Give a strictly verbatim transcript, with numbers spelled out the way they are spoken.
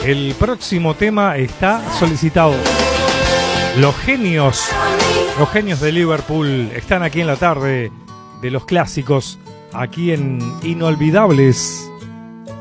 El próximo tema está solicitado. Los genios, los genios de Liverpool están aquí en la tarde de los clásicos, aquí en Inolvidables.